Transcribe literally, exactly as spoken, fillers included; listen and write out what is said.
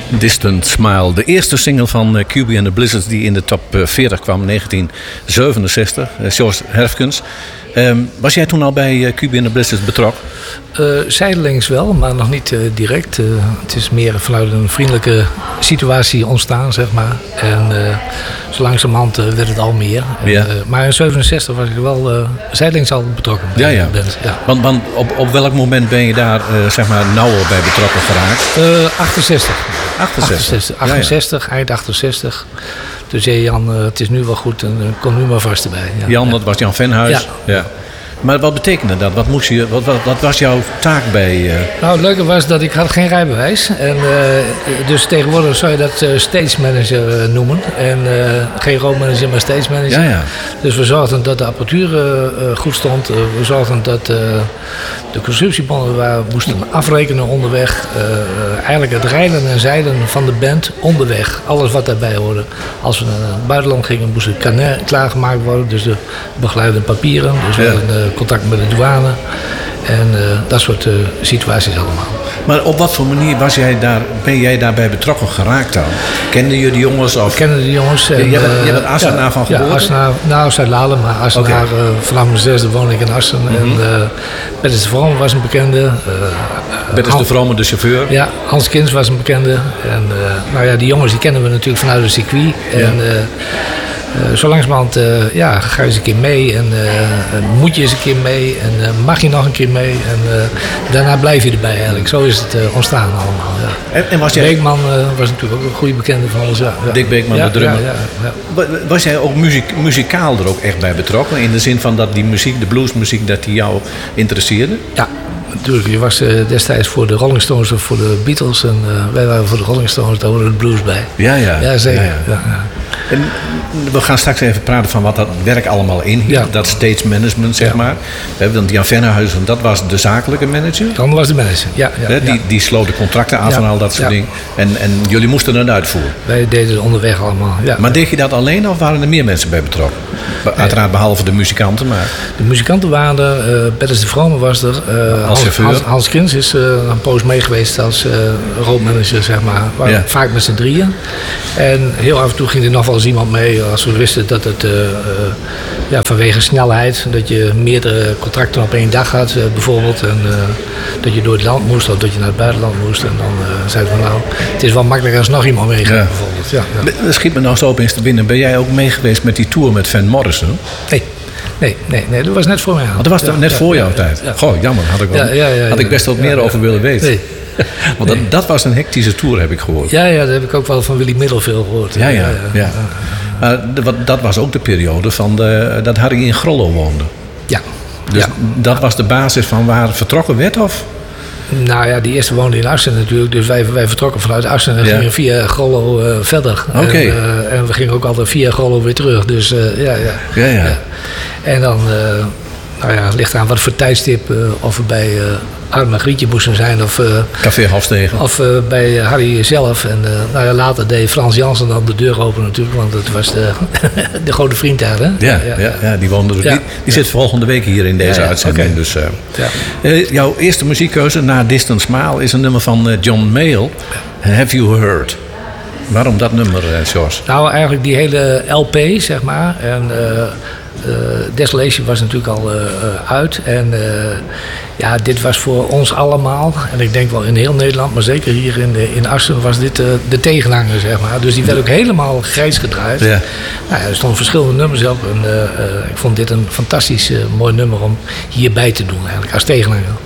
Distant Smile. De eerste single van uh, Q B and the Blizzards die in de top uh, veertig kwam, negentien zevenenzestig. Uh, Sjors Herfkens. Um, was jij toen al bij uh, Q B and the Blizzards betrokken? Uh, zijdelings wel, maar nog niet uh, direct. Uh, het is meer vanuit een vriendelijke situatie ontstaan, zeg maar. En uh, zo langzamerhand uh, werd het al meer. En, ja. uh, maar in zevenenzestig was ik wel uh, zijdelings al betrokken bij ja, ja. de band. Ja. Want, want op, op welk moment ben je daar uh, zeg maar nauwer bij betrokken geraakt? Uh, achtenzestig. achtenzestig? achtenzestig, achtenzestig ja, ja. Eind achtenzestig. Dus zei Jan, uh, het is nu wel goed en uh, kom nu maar vast erbij. Ja. Jan, dat was Jan Venhuis. Ja. ja. Maar wat betekende dat? Wat, moest je, wat, wat, wat was jouw taak bij... Uh... Nou, het leuke was dat ik had geen rijbewijs. En, uh, dus tegenwoordig zou je dat uh, stage manager uh, noemen. En uh, geen roadmanager, maar stage manager. Ja, ja. Dus we zorgden dat de apparatuur uh, goed stond. Uh, we zorgden dat uh, de consumptiebonnen waar we moesten afrekenen onderweg. Uh, eigenlijk het rijden en zeilen van de band onderweg. Alles wat daarbij hoorde. Als we naar het buitenland gingen, moest het carnet klaargemaakt worden. Dus de begeleidende papieren. Dus we ja. hadden uh, contact met de douane. En uh, dat soort uh, situaties allemaal. Maar op wat voor manier was jij daar, ben jij daarbij betrokken geraakt dan? Kenden jullie die jongens? Of? Ik kende die jongens. En, jij bent, jij bent uh, Assenaar ja, van geboorte? Ja, Assenaar, nou, Zuid-Lalen, maar Assenaar, okay. uh, vanaf mijn zesde woon ik in Assen. Mm-hmm. En uh, Bertus de Vrome was een bekende. Uh, Bertus de Vrome, de chauffeur? Ja, Hans Kins was een bekende. En uh, nou ja, die jongens die kennen we natuurlijk vanuit het circuit. Ja. En, uh, Uh, zo langzamerhand uh, ja, ga je eens een keer mee en uh, moet je eens een keer mee en uh, mag je nog een keer mee en uh, daarna blijf je erbij eigenlijk. Zo is het uh, ontstaan allemaal. Ja. En, en was jij... Beekman uh, was natuurlijk ook een goede bekende van ons. Ja. Dick Beekman, ja, de drummer. Ja, ja, ja. Was jij ook muziek, muzikaal er ook echt bij betrokken? In de zin van dat die muziek, de bluesmuziek, dat die jou interesseerde? Ja. Natuurlijk, je was uh, destijds voor de Rolling Stones of voor de Beatles en uh, wij waren voor de Rolling Stones, daar hoorde de blues bij. Ja, ja. Ja, zeker. Ja, ja. Ja, ja. En we gaan straks even praten van wat dat werk allemaal inhield. Ja. Dat stage management, zeg ja. maar. Want Jan Venhuizen, dat was de zakelijke manager. Jan was de manager, ja. ja, He, die, ja. die sloot de contracten af ja. en al dat soort ja. dingen. En, en jullie moesten het uitvoeren. Wij deden het onderweg allemaal, ja. Maar deed je dat alleen of waren er meer mensen bij betrokken? Nee. Uiteraard behalve de muzikanten, maar... De muzikanten waren er, uh, Bertus de Vrome was er. Uh, als Hans, Hans, Hans Kins is uh, een poos mee geweest als uh, roadmanager, zeg maar. We ja. vaak met z'n drieën. En heel af en toe ging er nog wel eens iemand mee als we wisten dat het uh, uh, ja, vanwege snelheid, dat je meerdere contracten op één dag had, uh, bijvoorbeeld. En uh, dat je door het land moest of dat je naar het buitenland moest. En dan uh, zeiden we nou, het is wel makkelijker als nog iemand meegaat, ja. bijvoorbeeld. Ja, ja. Dat schiet me nou zo opeens te binnen. Ben jij ook mee geweest met die tour met Van Morrison? Nee. Nee, nee, nee, dat was net voor mij aan. Oh, dat was ja, net ja, voor ja, jouw ja, tijd? Ja. Goh, jammer. Had ik, wel, ja, ja, ja, had ik best wat ja, meer ja, over willen weten. Nee. Want dat, dat was een hectische tour, heb ik gehoord. Ja, ja, dat heb ik ook wel van Willy Middelveld gehoord. Ja, ja, ja. ja. ja. Uh, dat was ook de periode van de, dat Harry in Grollo woonde. Ja. Dus ja. dat was de basis van waar vertrokken werd, of? Nou ja, die eerste woonde in Assen natuurlijk. Dus wij, wij vertrokken vanuit Assen en ja. gingen via Grollo uh, verder. Oké. Okay. En, uh, en we gingen ook altijd via Grollo weer terug. Dus uh, ja, ja. Ja, ja. ja. En dan, uh, nou ja, het ligt aan wat voor tijdstip. Uh, of we bij uh, Harry Margrietje moesten zijn. Of, uh, Café Hofstegen. Of uh, bij Harry zelf. En uh, nou ja, later deed Frans Jansen dan de deur open natuurlijk. Want het was de, de grote vriend daar. Hè? Ja, ja, ja. ja, ja die woonde er. Ja. Die, die zit volgende week hier in deze ja, ja. uitzending. Okay. Dus, uh, ja. uh, jouw eerste muziekkeuze na Distant Smile is een nummer van uh, John Mayall. Have You Heard? Waarom dat nummer, uh, Sjors? Nou, eigenlijk die hele L P, zeg maar. En uh, uh, Desolation was natuurlijk al uh, uh, uit. En uh, ja, dit was voor ons allemaal, en ik denk wel in heel Nederland, maar zeker hier in, de, in Assen, was dit uh, de tegenhanger, zeg maar. Dus die werd ook helemaal grijs gedraaid. Ja. Nou ja, er stonden verschillende nummers op. En uh, uh, ik vond dit een fantastisch uh, mooi nummer om hierbij te doen, eigenlijk, als tegenhanger.